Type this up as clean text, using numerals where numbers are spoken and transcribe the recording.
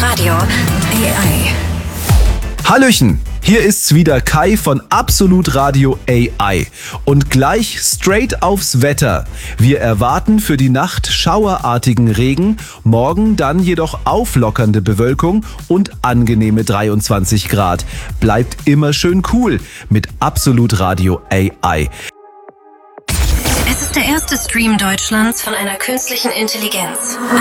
Radio AI. Hallöchen, hier ist's wieder Kai von Absolut Radio AI und gleich straight aufs Wetter. Wir erwarten für die Nacht schauerartigen Regen, morgen dann jedoch auflockernde Bewölkung und angenehme 23 Grad. Bleibt immer schön cool mit Absolut Radio AI. Es ist der erste Stream Deutschlands von einer künstlichen Intelligenz.